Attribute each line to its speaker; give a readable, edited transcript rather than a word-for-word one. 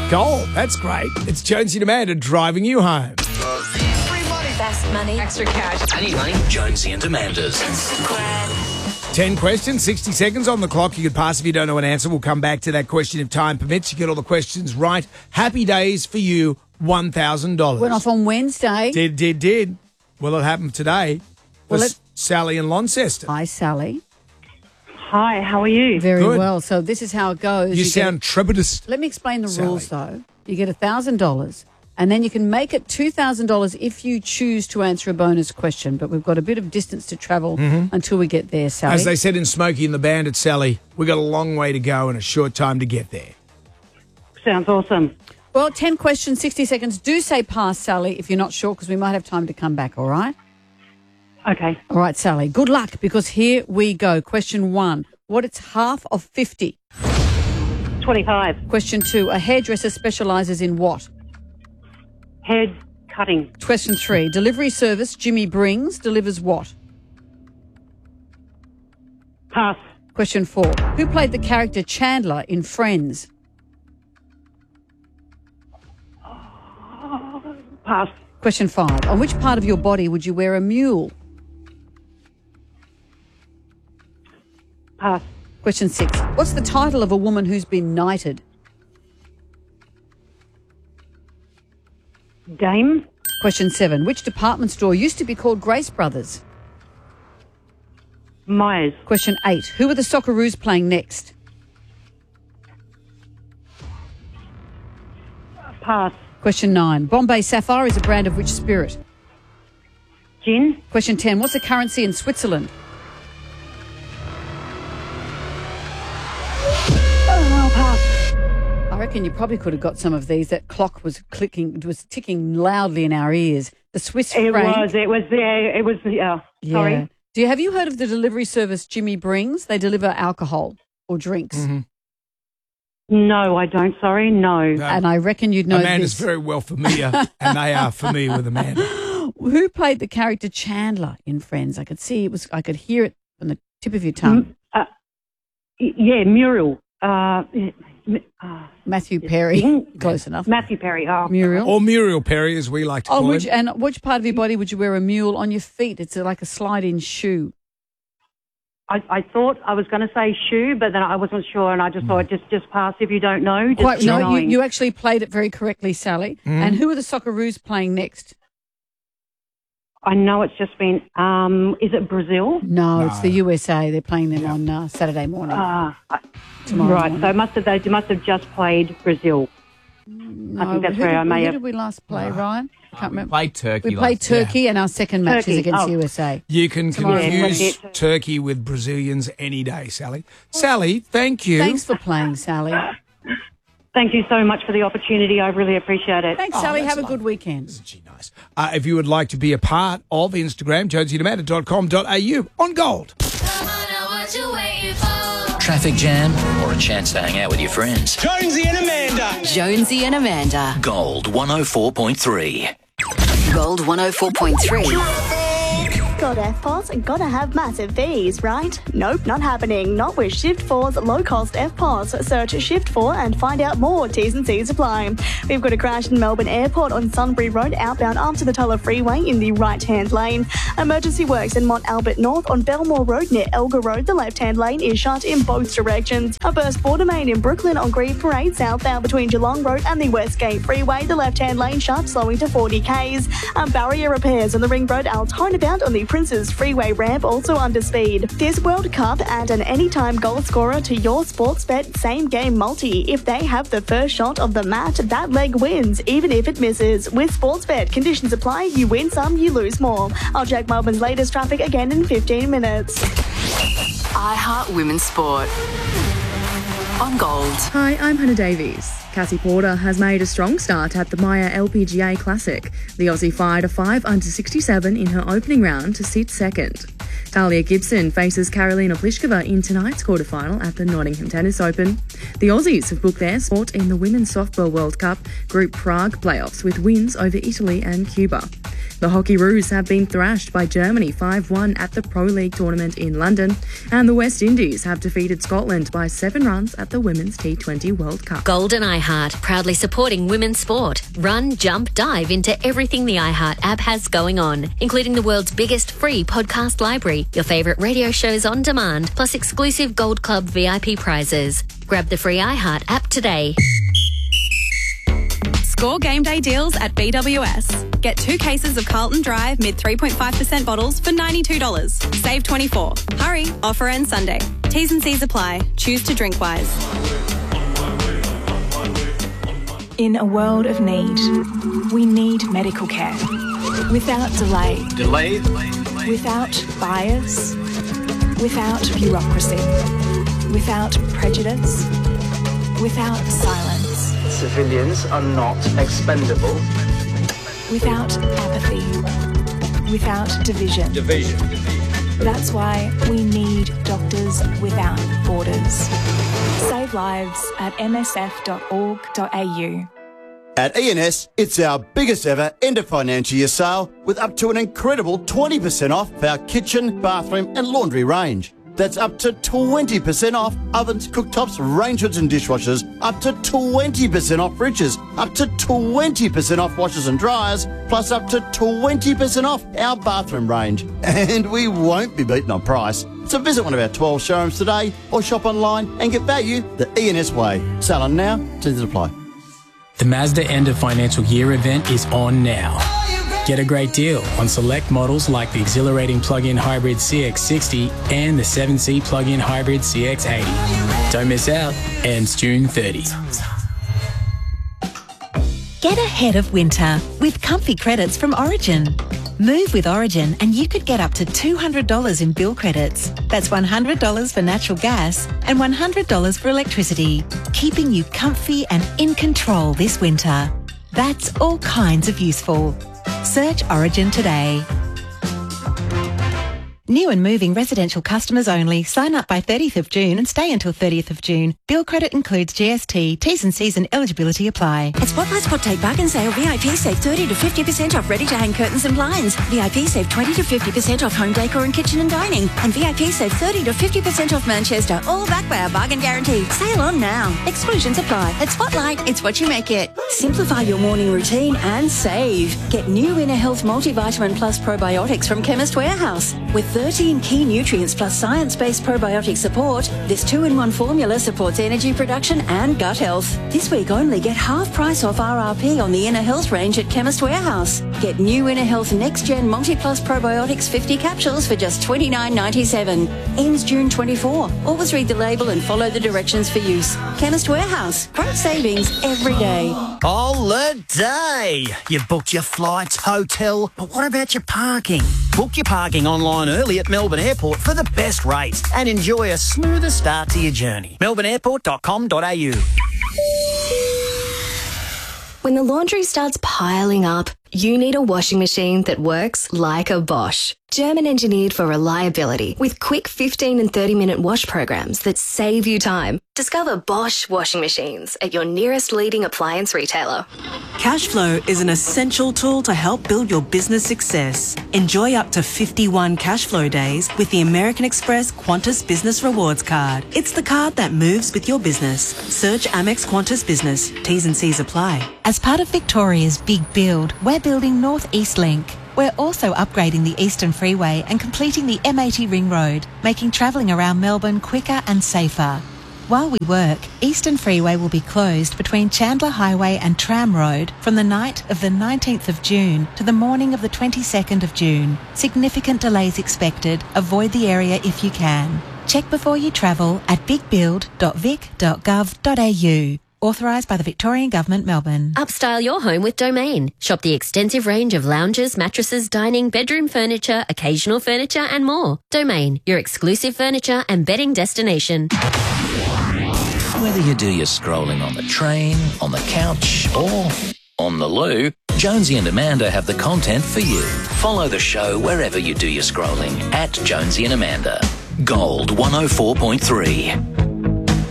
Speaker 1: Gold. That's great. It's Jonesy and Amanda driving you home.
Speaker 2: Free money. Fast money. Extra cash.
Speaker 3: I need money. Jonesy and Amanda's.
Speaker 1: 10 questions, 60 seconds on the clock. You could pass if you don't know an answer. We'll come back to that question if time permits. You get all the questions right. Happy days for you. $1,000.
Speaker 4: Went off on Wednesday.
Speaker 1: Did. Will it happen today?
Speaker 4: Well,
Speaker 1: Sally in Launceston.
Speaker 4: Hi, Sally.
Speaker 5: Hi, how are you?
Speaker 4: Very
Speaker 1: Good.
Speaker 4: well. So this is how it goes.
Speaker 1: You sound trepidous.
Speaker 4: Let me explain the
Speaker 1: Sally.
Speaker 4: rules, though. You get $1,000, and then you can make it $2,000 if you choose to answer a bonus question. But we've got a bit of distance to travel until we get there, Sally.
Speaker 1: As they said in Smokey and the Bandit, Sally, we've got a long way to go and a short time to get there.
Speaker 5: Sounds awesome.
Speaker 4: Well, 10 questions, 60 seconds. Do say pass, Sally, if you're not sure, because we might have time to come back, all right?
Speaker 5: Okay.
Speaker 4: All right, Sally. Good luck, because here we go. Question 1. What is half of 50?
Speaker 5: 25.
Speaker 4: Question 2. A hairdresser specialises in what?
Speaker 5: Head cutting.
Speaker 4: Question 3. Delivery service Jimmy Brings delivers what?
Speaker 5: Pass.
Speaker 4: Question 4. Who played the character Chandler in Friends?
Speaker 5: Pass.
Speaker 4: Question 5. On which part of your body would you wear a mule?
Speaker 5: Pass.
Speaker 4: Question 6. What's the title of a woman who's been knighted?
Speaker 5: Dame.
Speaker 4: Question 7. Which department store used to be called Grace Brothers?
Speaker 5: Myers.
Speaker 4: Question 8. Who are the Socceroos playing next?
Speaker 5: Pass.
Speaker 4: Question 9. Bombay Sapphire is a brand of which spirit?
Speaker 5: Gin.
Speaker 4: Question 10. What's the currency in Switzerland?
Speaker 5: Pass.
Speaker 4: I reckon you probably could have got some of these. That clock was ticking loudly in our ears. The Swiss franc.
Speaker 5: It was. Sorry.
Speaker 4: Yeah. Have you heard of the delivery service Jimmy Brings? They deliver alcohol or drinks.
Speaker 1: Mm-hmm.
Speaker 5: No, I don't. Sorry, no.
Speaker 4: And I reckon you'd know
Speaker 1: Amanda's
Speaker 4: this.
Speaker 1: very well familiar, and they are familiar with Amanda.
Speaker 4: Who played the character Chandler in Friends? I could hear it from the tip of your tongue.
Speaker 5: Yeah, Muriel.
Speaker 4: Matthew Perry. Close enough.
Speaker 5: Matthew Perry. Oh.
Speaker 4: Muriel.
Speaker 1: Or Muriel Perry, as we like to call him.
Speaker 4: And which part of your body would you wear a mule? On your feet. It's like a slide-in shoe.
Speaker 5: I thought I was going to say shoe, but then I wasn't sure, and I just thought just pass if you don't know.
Speaker 4: You actually played it very correctly, Sally. And who are the Socceroos playing next?
Speaker 5: I know it's just been. Is it Brazil?
Speaker 4: No, it's the USA. They're playing them on Saturday morning. Tomorrow
Speaker 5: right.
Speaker 4: morning.
Speaker 5: So they must have just played Brazil.
Speaker 4: No,
Speaker 5: I think that's where I may have.
Speaker 4: Who did we last play, Ryan? I can't remember.
Speaker 6: Played Turkey.
Speaker 4: We played Turkey, and our second match is
Speaker 5: Turkey.
Speaker 4: against USA.
Speaker 1: You can confuse
Speaker 5: Yeah.
Speaker 1: Turkey with Brazilians any day, Sally. Sally, thank you.
Speaker 4: Thanks for playing, Sally.
Speaker 5: Thank you so much for the opportunity. I really appreciate it.
Speaker 4: Thanks, Sally.
Speaker 1: that's
Speaker 4: Have a good
Speaker 1: lovely.
Speaker 4: weekend.
Speaker 1: Isn't she nice? If you would like to be a part of Instagram, jonesyandamanda.com.au on Gold.
Speaker 3: Traffic jam or a chance to hang out with your friends.
Speaker 2: Jonesy and Amanda.
Speaker 7: Jonesy and Amanda.
Speaker 3: Gold 104.3.
Speaker 7: Gold 104.3.
Speaker 8: Got FPOS and gotta have massive fees, right? Nope, not happening. Not with Shift4's low-cost FPOS. Search Shift4 and find out more. T's and C's apply. We've got a crash in Melbourne Airport on Sunbury Road, outbound after the Tulla Freeway in the right-hand lane. Emergency works in Mont Albert North on Belmore Road near Elgar Road. The left-hand lane is shut in both directions. A burst border main in Brooklyn on Grieve Parade, southbound between Geelong Road and the Westgate Freeway. The left-hand lane shut, slowing to 40 k's. Barrier repairs on the Ring Road Altona bound on the Princes Freeway ramp, also under speed. This World Cup, add an anytime goal scorer to your Sportsbet same game multi. If they have the first shot of the match, that leg wins, even if it misses. With Sportsbet, conditions apply. You win some, you lose more. I'll check Melbourne's latest traffic again in 15 minutes.
Speaker 7: iHeart Women's Sport. On Gold.
Speaker 9: Hi, I'm Hannah Davies. Cassie Porter has made a strong start at the Maya LPGA Classic. The Aussie fired a 5 under 67 in her opening round to sit second. Talia Gibson faces Karolina Pliskova in tonight's quarterfinal at the Nottingham Tennis Open. The Aussies have booked their spot in the Women's Softball World Cup Group Prague playoffs with wins over Italy and Cuba. The Hockeyroos have been thrashed by Germany 5-1 at the Pro League tournament in London, and the West Indies have defeated Scotland by 7 runs at the Women's T20 World Cup.
Speaker 6: Gold and iHeart, proudly supporting women's sport. Run, jump, dive into everything the iHeart app has going on, including the world's biggest free podcast library, your favourite radio shows on demand, plus exclusive Gold Club VIP prizes. Grab the free iHeart app today.
Speaker 10: Score game day deals at BWS. Get 2 cases of Carlton Dry mid 3.5% bottles for $92. Save $24. Hurry, offer ends Sunday. T's and C's apply. Choose to drink wise.
Speaker 11: In a world of need, we need medical care. Without delay. Without bias. Without bureaucracy. Without prejudice. Without silence.
Speaker 12: Civilians are not expendable.
Speaker 11: Without apathy. Without division. That's why we need Doctors Without Borders. Save lives at msf.org.au.
Speaker 13: At ENS, it's our biggest ever end of financial year sale with up to an incredible 20% off our kitchen, bathroom and laundry range. That's up to 20% off ovens, cooktops, range hoods and dishwashers, up to 20% off fridges, up to 20% off washers and dryers, plus up to 20% off our bathroom range. And we won't be beaten on price. So visit one of our 12 showrooms today or shop online and get value the ENS way. Sale on now, terms apply.
Speaker 14: The Mazda end of financial year event is on now. Get a great deal on select models like the exhilarating plug-in hybrid CX-60 and the 7-seat plug-in hybrid CX-80. Don't miss out. Ends June 30.
Speaker 15: Get ahead of winter with comfy credits from Origin. Move with Origin and you could get up to $200 in bill credits. That's $100 for natural gas and $100 for electricity, keeping you comfy and in control this winter. That's all kinds of useful. Search Origin today. New and moving residential customers only. Sign up by 30th of June and stay until 30th of June. Bill credit includes GST. T's and C's and eligibility apply.
Speaker 16: At Spotlight's Hot Take Bargain Sale, VIP save 30 to 50% off ready-to-hang curtains and blinds. VIP save 20 to 50% off home decor and kitchen and dining. And VIP save 30 to 50% off Manchester, all backed by our bargain guarantee. Sale on now. Exclusions apply. At Spotlight, it's what you make it. Simplify your morning routine and save. Get new Inner Health Multivitamin Plus Probiotics from Chemist Warehouse. With 13 key nutrients plus science-based probiotic support, this 2-in-1 formula supports energy production and gut health. This week only get half price off RRP on the Inner Health range at Chemist Warehouse. Get new Inner Health Next Gen Multi-Plus Probiotics 50 capsules for just $29.97. Ends June 24. Always read the label and follow the directions for use. Chemist Warehouse. Great savings every day.
Speaker 17: Holiday! You've booked your flights, hotel, but what about your parking? Book your parking online early at Melbourne Airport for the best rates and enjoy a smoother start to your journey. melbourneairport.com.au.
Speaker 18: When the laundry starts piling up, you need a washing machine that works like a Bosch. German engineered for reliability with quick 15 and 30-minute wash programs that save you time. Discover Bosch washing machines at your nearest leading appliance retailer.
Speaker 19: Cashflow is an essential tool to help build your business success. Enjoy up to 51 cashflow days with the American Express Qantas Business Rewards Card. It's the card that moves with your business. Search Amex Qantas Business. T's and C's apply.
Speaker 15: As part of Victoria's Big Build, we're building North East Link. We're also upgrading the Eastern Freeway and completing the M80 Ring Road, making travelling around Melbourne quicker and safer. While we work, Eastern Freeway will be closed between Chandler Highway and Tram Road from the night of the 19th of June to the morning of the 22nd of June. Significant delays expected. Avoid the area if you can. Check before you travel at bigbuild.vic.gov.au. Authorised by the Victorian Government, Melbourne.
Speaker 6: Upstyle your home with Domain. Shop the extensive range of lounges, mattresses, dining, bedroom furniture, occasional furniture and more. Domain, your exclusive furniture and bedding destination.
Speaker 3: Whether you do your scrolling on the train, on the couch or on the loo, Jonesy and Amanda have the content for you. Follow the show wherever you do your scrolling at Jonesy and Amanda. Gold 104.3.